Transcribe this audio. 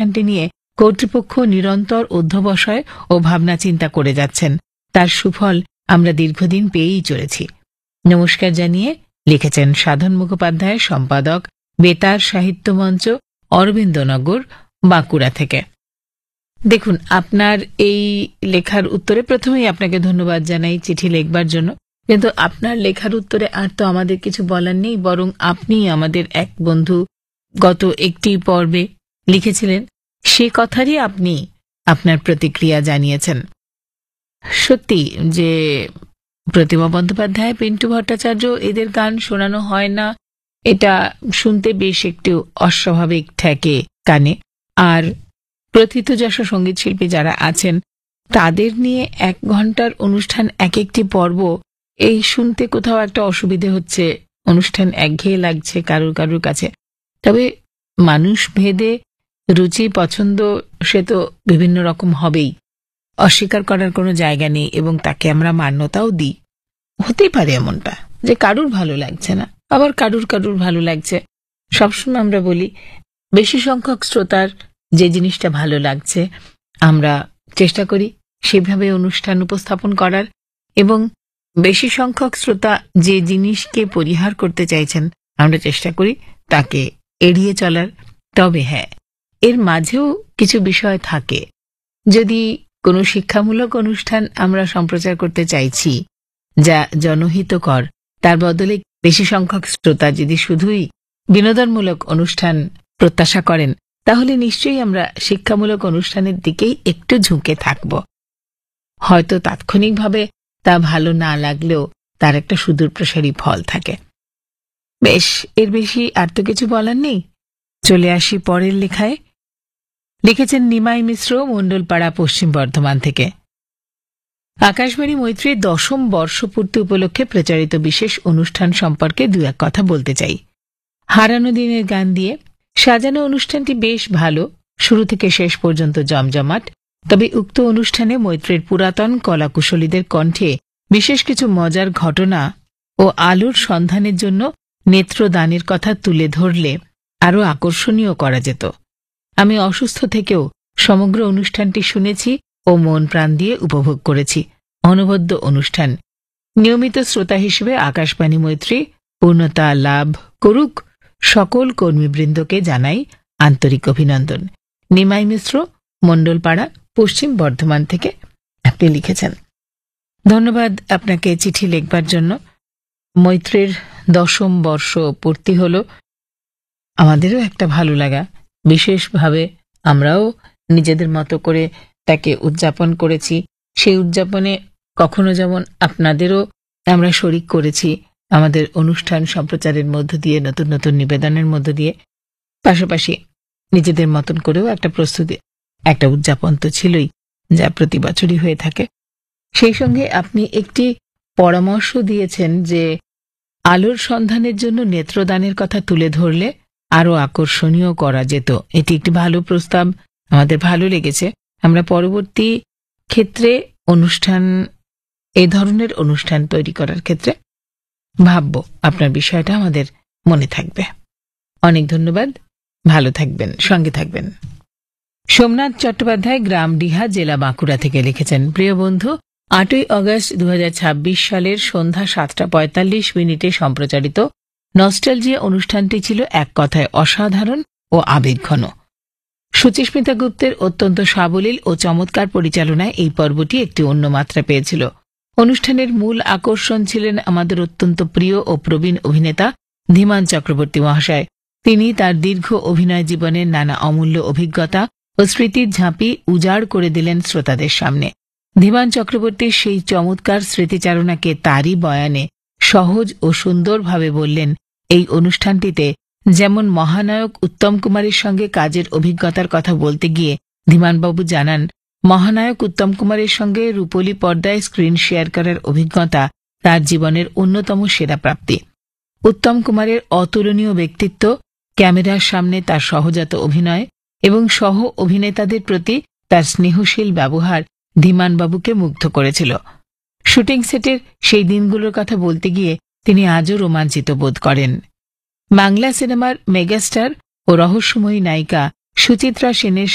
অনুষ্ঠানটি নিয়ে কর্তৃপক্ষ নিরন্তর অধ্যবসায় ও ভাবনা চিন্তা করে যাচ্ছেন, তার সুফল আমরা দীর্ঘদিন পেয়েই চলেছি। নমস্কার জানিয়ে লিখেছেন সাধন মুখোপাধ্যায়, সম্পাদক, বেতার সাহিত্য মঞ্চ, অরবিন্দনগর, বাঁকুড়া থেকে। দেখুন, আপনার এই লেখার উত্তরে প্রথমেই আপনাকে ধন্যবাদ জানাই চিঠি লিখবার জন্য, কিন্তু আপনার লেখার উত্তরে আর তো আমাদের কিছু বলার নেই, বরং আপনি আমাদের এক বন্ধু গত একটি পর্বে লিখেছিলেন, সে কথারই আপনি আপনার প্রতিক্রিয়া জানিয়েছেন। সত্যি যে প্রতিমা বন্দ্যোপাধ্যায়, পিন্টু ভট্টাচার্য, এদের গান শোনানো হয় না, এটা শুনতে বেশ একটু অস্বাভাবিক ঠেকে কানে। আর প্রথিতযশা সঙ্গীত শিল্পী যারা আছেন তাদের নিয়ে 1 ঘন্টার অনুষ্ঠান, এক একটি পর্ব, এই শুনতে কোথাও একটা অসুবিধে হচ্ছে, অনুষ্ঠান একঘেয়ে লাগছে কারুর কারুর কাছে। তবে মানুষ ভেদে রুচি পছন্দ সে তো বিভিন্ন রকম হবেই, অস্বীকার করার কোনো জায়গা নেই, এবং তাকে আমরা মান্যতাও দিই। হতেই পারে এমনটা যে কারুর ভালো লাগছে না, আবার কারুর ভালো লাগছে। সবসময় আমরা বলি বেশি সংখ্যক শ্রোতার যে জিনিসটা ভালো লাগছে আমরা চেষ্টা করি সেভাবে অনুষ্ঠান উপস্থাপন করার, এবং বেশি সংখ্যক শ্রোতা যে জিনিসকে পরিহার করতে চাইছেন আমরা চেষ্টা করি তাকে এড়িয়ে চলার। তবে হ্যাঁ, এর মাঝেও কিছু বিষয় থাকে। যদি কোনো শিক্ষামূলক অনুষ্ঠান আমরা সম্প্রচার করতে চাইছি যা জনহিতকর, তার বদলে বেশি সংখ্যক শ্রোতা যদি শুধুই বিনোদনমূলক অনুষ্ঠান প্রত্যাশা করেন, তাহলে নিশ্চয়ই আমরা শিক্ষামূলক অনুষ্ঠানের দিকেই একটু ঝুঁকে থাকব। হয়তো তাৎক্ষণিকভাবে তা ভালো না লাগলেও তার একটা সুদূরপ্রসারী ফল থাকে। বেশ, এর বেশি আর তো কিছু বলার নেই, চলে আসি পরের লেখায়। লিখেছেন নিমাই মিশ্র, মণ্ডলপাড়া, পশ্চিম বর্ধমান থেকে। আকাশবাণী মৈত্রীর 10ম বর্ষপূর্তি উপলক্ষে প্রচারিত বিশেষ অনুষ্ঠান সম্পর্কে 2-1 কথা বলতে চাই। হারানো দিনের গান দিয়ে সাজানো অনুষ্ঠানটি বেশ ভালো, শুরু থেকে শেষ পর্যন্ত জমজমাট। তবে উক্ত অনুষ্ঠানে মৈত্রীর পুরাতন কলাকুশলীদের কণ্ঠে বিশেষ কিছু মজার ঘটনা ও আলোর সন্ধানের জন্য নেত্রদানের কথা তুলে ধরলে আরও আকর্ষণীয় করা যেত। আমি অসুস্থ থেকেও সমগ্র অনুষ্ঠানটি শুনেছি ও মন প্রাণ দিয়ে উপভোগ করেছি। অনবদ্য অনুষ্ঠান। নিয়মিত শ্রোতা হিসেবে আকাশবাণী মৈত্রী পূর্ণতা লাভ করুক, সকল কর্মীবৃন্দকে জানাই আন্তরিক অভিনন্দন। নিমাই মিশ্র, মণ্ডলপাড়া, পশ্চিম বর্ধমান থেকে আপনি লিখেছেন। ধন্যবাদ আপনাকে চিঠি লিখবার জন্য। মৈত্রীর 10ম বর্ষ পূর্তি হল, আমাদেরও একটা ভালো লাগা। বিশেষভাবে আমরাও নিজেদের মতো করে তাকে উদযাপন করেছি। সেই উদযাপনে কখনো যেমন আপনাদেরও আমরা শরিক করেছি আমাদের অনুষ্ঠান সম্প্রচারের মধ্য দিয়ে, নতুন নতুন নিবেদনের মধ্য দিয়ে, পাশাপাশি নিজেদের মতন করেও একটা প্রস্তুতি, একটা উদযাপন তো ছিলই, যা প্রতি বছরই হয়ে থাকে। সেই সঙ্গে আপনি একটি পরামর্শ দিয়েছেন যে আলোর সন্ধানের জন্য নেত্রদানের কথা তুলে ধরলে আরও আকর্ষণীয় করা যেত। এটি একটি ভালো প্রস্তাব, আমাদের ভালো লেগেছে। আমরা পরবর্তী ক্ষেত্রে অনুষ্ঠান, এই ধরনের অনুষ্ঠান তৈরি করার ক্ষেত্রে ভাবব। আপনার বিষয়টা আমাদের মনে থাকবে। অনেক ধন্যবাদ, ভালো থাকবেন, সঙ্গে থাকবেন। সোমনাথ চট্টোপাধ্যায়, গ্রাম ডিহা, জেলা বাঁকুড়া থেকে লিখেছেন, প্রিয় বন্ধু, 8ই আগস্ট 2026 সালের সন্ধ্যা 7:45 সম্প্রচারিত নস্টালজিয়া অনুষ্ঠানটি ছিল এক কথায় অসাধারণ ও আবেগঘন। সুচিস্মিতা গুপ্তের অত্যন্ত সাবলীল ও চমৎকার পরিচালনায় এই পর্বটি একটি অন্য মাত্রা পেয়েছিল। অনুষ্ঠানের মূল আকর্ষণ ছিলেন আমাদের অত্যন্ত প্রিয় ও প্রবীণ অভিনেতা ধীমান চক্রবর্তী মহাশয়। তিনি তার দীর্ঘ অভিনয় জীবনের নানা অমূল্য অভিজ্ঞতা ও স্মৃতির ঝাঁপি উজাড় করে দিলেন শ্রোতাদের সামনে। ধীমান চক্রবর্তীর সেই চমৎকার স্মৃতিচারণাকে তারই বয়ানে সহজ ও সুন্দরভাবে বললেন। এই অনুষ্ঠানটিতে যেমন মহানায়ক উত্তম কুমারের সঙ্গে কাজের অভিজ্ঞতার কথা বলতে গিয়ে ধীমানবাবু জানান, মহানায়ক উত্তম কুমারের সঙ্গে রূপলী পর্দায় স্ক্রিন শেয়ার করার অভিজ্ঞতা তার জীবনের অন্যতম সেরা প্রাপ্তি। উত্তম কুমারের অতুলনীয় ব্যক্তিত্ব, ক্যামেরার সামনে তার সহজাত অভিনয় এবং সহ অভিনেতাদের প্রতি তার স্নেহশীল ব্যবহার ধীমানবাবুকে মুগ্ধ করেছিল। শুটিং সেটের সেই দিনগুলোর কথা বলতে গিয়ে তিনি আজও রোমাঞ্চিত বোধ করেন। বাংলা সিনেমার মেগাস্টার ও রহস্যময়ী নায়িকা সুচিত্রা সেনের